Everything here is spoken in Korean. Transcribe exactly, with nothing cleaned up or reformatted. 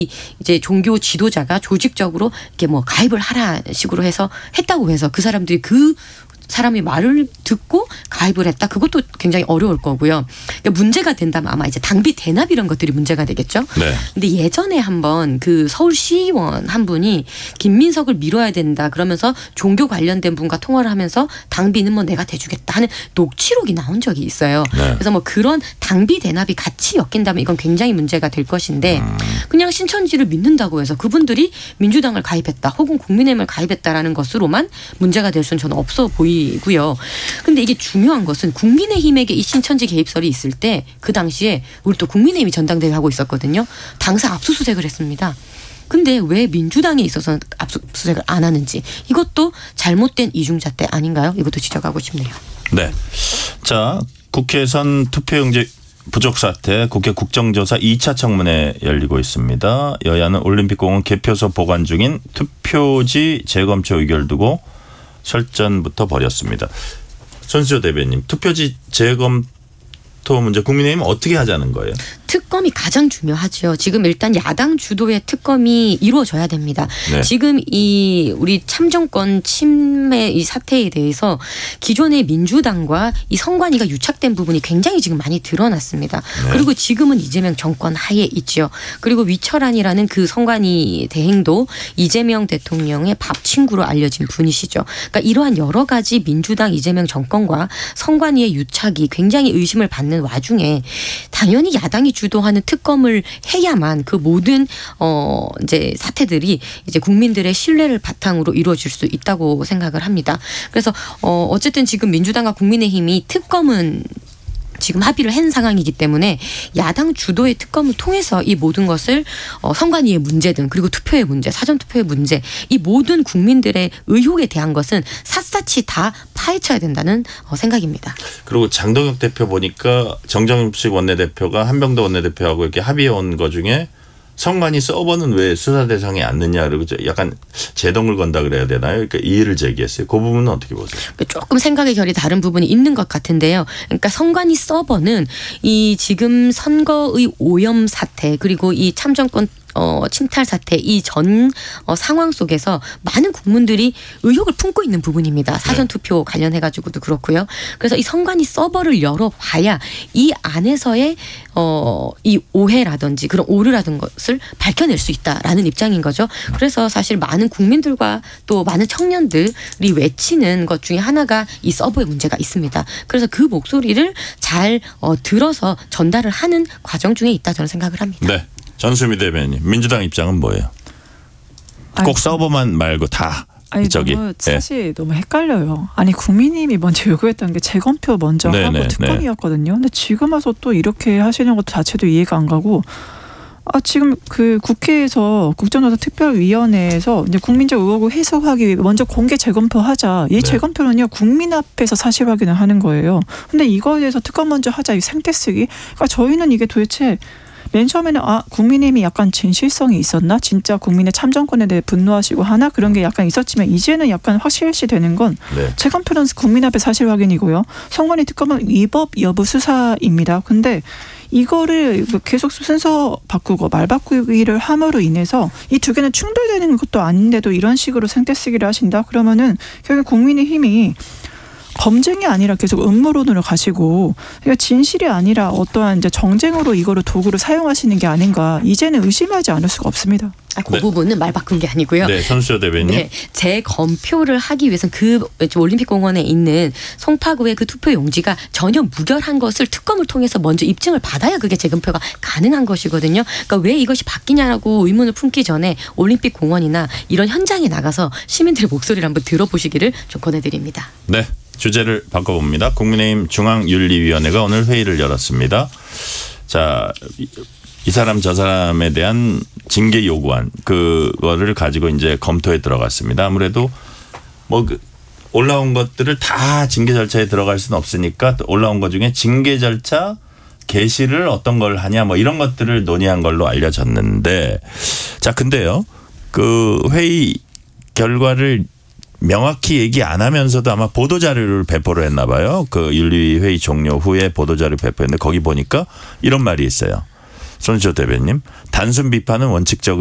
이제 종교 지도자가 조직적으로 이렇게 뭐 가입을 하라 식으로 해서 했다고 해서 그 사람들이 그 사람이 말을 듣고 가입을 했다. 그것도 굉장히 어려울 거고요. 그러니까 문제가 된다면 아마 이제 당비 대납 이런 것들이 문제가 되겠죠. 네. 근데 예전에 한번 그 서울시의원 한 분이 김민석을 밀어야 된다 그러면서 종교 관련된 분과 통화를 하면서 당비는 뭐 내가 대주겠다 하는 녹취록이 나온 적이 있어요. 네. 그래서 뭐 그런 당비 대납이 같이 엮인다면 이건 굉장히 문제가 될 것인데 음. 그냥 신천지를 믿는다고 해서 그분들이 민주당을 가입했다 혹은 국민의힘을 가입했다라는 것으로만 문제가 될 수는 저는 없어 보이 고요. 근데 이게 중요한 것은 국민의힘에게 이 신천지 개입설이 있을 때 그 당시에 우리 또 국민의힘이 전당대회 하고 있었거든요. 당사 압수수색을 했습니다. 근데 왜 민주당에 있어서는 압수수색을 안 하는지 이것도 잘못된 이중잣대 아닌가요? 이것도 지적하고 싶네요. 네. 자, 국회선 투표용지 부족 사태 국회 국정조사 이 차 청문회 열리고 있습니다. 여야는 올림픽공원 개표소 보관 중인 투표지 재검토 의결 두고 설전부터 벌였습니다. 손수조 대변인, 투표지 재검토 문제 국민의힘은 어떻게 하자는 거예요? 특검이 가장 중요하죠. 지금 일단 야당 주도의 특검이 이루어져야 됩니다. 네. 지금 이 우리 참정권 침해 이 사태에 대해서 기존의 민주당과 이 선관위가 유착된 부분이 굉장히 지금 많이 드러났습니다. 네. 그리고 지금은 이재명 정권 하에 있죠. 그리고 위철안이라는 그 선관위 대행도 이재명 대통령의 밥 친구로 알려진 분이시죠. 그러니까 이러한 여러 가지 민주당 이재명 정권과 선관위의 유착이 굉장히 의심을 받는 와중에 당연히 야당이 주도하는 특검을 해야만 그 모든 어 이제 사태들이 이제 국민들의 신뢰를 바탕으로 이루어질 수 있다고 생각을 합니다. 그래서 어 어쨌든 지금 민주당과 국민의힘이 특검은 지금 합의를 한 상황이기 때문에 야당 주도의 특검을 통해서 이 모든 것을 어, 선관위의 문제든 그리고 투표의 문제, 사전투표의 문제 이 모든 국민들의 의혹에 대한 것은 샅샅이 다 파헤쳐야 된다는 어, 생각입니다. 그리고 장동혁 대표 보니까 정정식 원내대표가 한병도 원내대표하고 이렇게 합의해온 것 중에 선관위 서버는 왜 수사 대상에 안 넣냐 그리고 약간 제동을 건다 그래야 되나요? 그러니까 이의를 제기했어요. 그 부분은 어떻게 보세요? 조금 생각의 결이 다른 부분이 있는 것 같은데요. 그러니까 선관위 서버는 이 지금 선거의 오염 사태 그리고 이 참정권 어, 침탈 사태 이 전 어, 상황 속에서 많은 국민들이 의혹을 품고 있는 부분입니다. 사전투표 관련해가지고도 그렇고요. 그래서 이 선관위 서버를 열어봐야 이 안에서의 어, 이 오해라든지 그런 오류라든 것을 밝혀낼 수 있다라는 입장인 거죠. 그래서 사실 많은 국민들과 또 많은 청년들이 외치는 것 중에 하나가 이 서버의 문제가 있습니다. 그래서 그 목소리를 잘 어, 들어서 전달을 하는 과정 중에 있다 저는 생각을 합니다. 네. 전수미 대변인, 민주당 입장은 뭐예요? 꼭 아니, 서버만 말고 다 아니, 저기. 너무 사실 네. 너무 헷갈려요. 아니 국민의힘이 먼저 요구했던 게 재검표 먼저 네, 하고 네, 특검이었거든요. 근데 지금 와서 또 이렇게 하시는 것도 자체도 이해가 안 가고 아 지금 그 국회에서 국정조사 특별위원회에서 이제 국민적 의혹을 해소하기 위해 먼저 공개 재검표하자. 이 네. 재검표는요 국민 앞에서 사실 확인을 하는 거예요. 근데 이거에 대해서 특검 먼저 하자 이 생떼쓰기. 그러니까 저희는 이게 도대체 맨 처음에는 아 국민의힘이 약간 진실성이 있었나? 진짜 국민의 참정권에 대해 분노하시고 하나? 그런 게 약간 있었지만 이제는 약간 확실시 되는 건 네. 재검표는 국민 앞에 사실 확인이고요. 선관위 특검은 위법 여부 수사입니다. 근데 이거를 계속 순서 바꾸고 말 바꾸기를 함으로 인해서 이 두 개는 충돌되는 것도 아닌데도 이런 식으로 생떼쓰기를 하신다? 그러면은 결국 국민의힘이 검증이 아니라 계속 음모론으로 가시고 그러니까 진실이 아니라 어떠한 이제 정쟁으로 이거를 도구로 사용하시는 게 아닌가 이제는 의심하지 않을 수가 없습니다. 아, 그 네. 부분은 말 바꾼 게 아니고요. 네, 선수조 대변인. 네, 재검표를 하기 위해서는 그 올림픽공원에 있는 송파구의 그 투표 용지가 전혀 무결한 것을 특검을 통해서 먼저 입증을 받아야 그게 재검표가 가능한 것이거든요. 그러니까 왜 이것이 바뀌냐라고 의문을 품기 전에 올림픽공원이나 이런 현장에 나가서 시민들의 목소리를 한번 들어보시기를 좀 권해드립니다. 네. 주제를 바꿔봅니다. 국민의힘 중앙윤리위원회가 오늘 회의를 열었습니다. 자, 이 사람 저 사람에 대한 징계 요구안 그거를 가지고 이제 검토에 들어갔습니다. 아무래도 뭐 올라온 것들을 다 징계 절차에 들어갈 수는 없으니까 올라온 것 중에 징계 절차 개시를 어떤 걸 하냐 뭐 이런 것들을 논의한 걸로 알려졌는데 자 근데요 그 회의 결과를 명확히 얘기 안 하면서도 아마 보도자료를 배포를 했나 봐요. 그 윤리회의 종료 후에 보도자료 배포했는데 거기 보니까 이런 말이 있어요. 손희조 대변님, 단순 비판은 원칙적